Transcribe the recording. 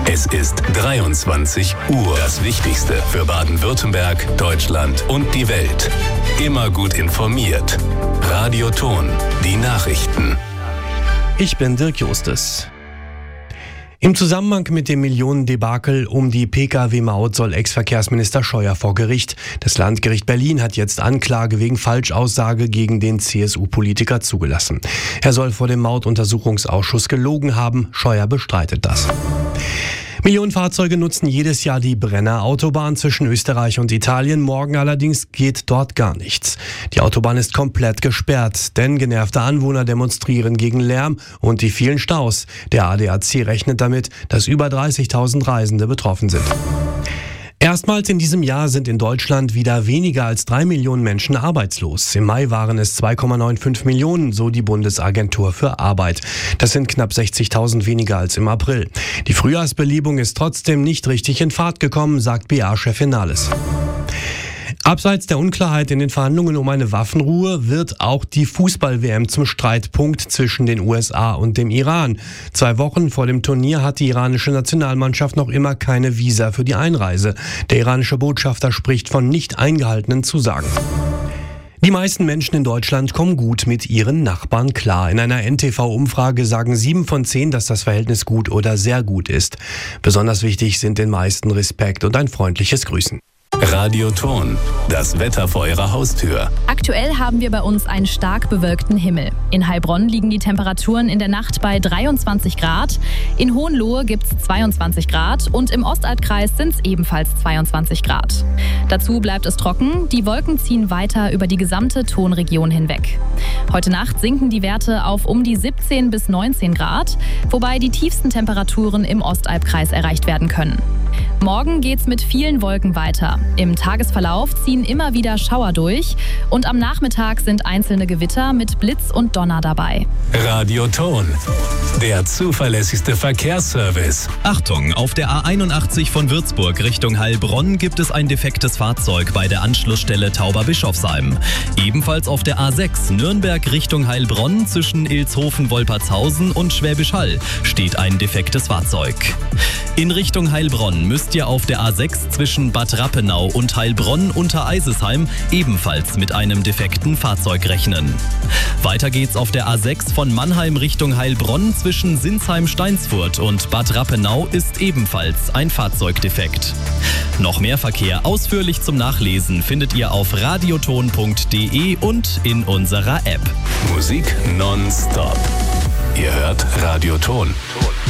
Es ist 23 Uhr. Das Wichtigste für Baden-Württemberg, Deutschland und die Welt. Immer gut informiert. Radio Ton, die Nachrichten. Ich bin Dirk Justus. Im Zusammenhang mit dem Millionendebakel um die Pkw-Maut soll Ex-Verkehrsminister Scheuer vor Gericht. Das Landgericht Berlin hat jetzt Anklage wegen Falschaussage gegen den CSU-Politiker zugelassen. Er soll vor dem Mautuntersuchungsausschuss gelogen haben. Scheuer bestreitet das. Millionen Fahrzeuge nutzen jedes Jahr die Brenner Autobahn zwischen Österreich und Italien. Morgen allerdings geht dort gar nichts. Die Autobahn ist komplett gesperrt, denn genervte Anwohner demonstrieren gegen Lärm und die vielen Staus. Der ADAC rechnet damit, dass über 30.000 Reisende betroffen sind. Erstmals in diesem Jahr sind in Deutschland wieder weniger als 3 Millionen Menschen arbeitslos. Im Mai waren es 2,95 Millionen, so die Bundesagentur für Arbeit. Das sind knapp 60.000 weniger als im April. Die Frühjahrsbelebung ist trotzdem nicht richtig in Fahrt gekommen, sagt BA-Chefin Nahles. Abseits der Unklarheit in den Verhandlungen um eine Waffenruhe wird auch die Fußball-WM zum Streitpunkt zwischen den USA und dem Iran. 2 Wochen vor dem Turnier hat die iranische Nationalmannschaft noch immer keine Visa für die Einreise. Der iranische Botschafter spricht von nicht eingehaltenen Zusagen. Die meisten Menschen in Deutschland kommen gut mit ihren Nachbarn klar. In einer NTV-Umfrage sagen 7 von 10, dass das Verhältnis gut oder sehr gut ist. Besonders wichtig sind den meisten Respekt und ein freundliches Grüßen. Radio Ton, das Wetter vor Ihrer Haustür. Aktuell haben wir bei uns einen stark bewölkten Himmel. In Heilbronn liegen die Temperaturen in der Nacht bei 23 Grad. In Hohenlohe gibt es 22 Grad und im Ostalbkreis sind es ebenfalls 22 Grad. Dazu bleibt es trocken. Die Wolken ziehen weiter über die gesamte Tonregion hinweg. Heute Nacht sinken die Werte auf um die 17 bis 19 Grad, wobei die tiefsten Temperaturen im Ostalbkreis erreicht werden können. Morgen geht's mit vielen Wolken weiter. Im Tagesverlauf ziehen immer wieder Schauer durch und am Nachmittag sind einzelne Gewitter mit Blitz und Donner dabei. Radio Ton, der zuverlässigste Verkehrsservice. Achtung, auf der A81 von Würzburg Richtung Heilbronn gibt es ein defektes Fahrzeug bei der Anschlussstelle Tauberbischofsheim. Ebenfalls auf der A6 Nürnberg Richtung Heilbronn zwischen Ilshofen-Wolpertshausen und Schwäbisch Hall steht ein defektes Fahrzeug. In Richtung Heilbronn müsst ihr auf der A6 zwischen Bad Rappenau und Heilbronn unter Eisesheim ebenfalls mit einem defekten Fahrzeug rechnen. Weiter geht's auf der A6 von Mannheim Richtung Heilbronn zwischen Sinsheim-Steinsfurt und Bad Rappenau ist ebenfalls ein Fahrzeug defekt. Noch mehr Verkehr ausführlich zum Nachlesen findet ihr auf radioton.de und in unserer App. Musik nonstop. Ihr hört Radio Ton.